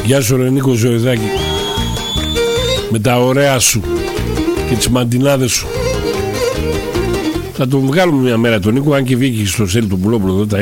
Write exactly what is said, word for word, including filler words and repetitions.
Γεια σου ρε Νίκο Ζωηδάκη. Με τα ωραία σου και τις μαντινάδες σου. Θα τον βγάλουμε μια μέρα τον Νίκο, αν και βγήκε στο σέλ του Πουλόπουλο εδώ τα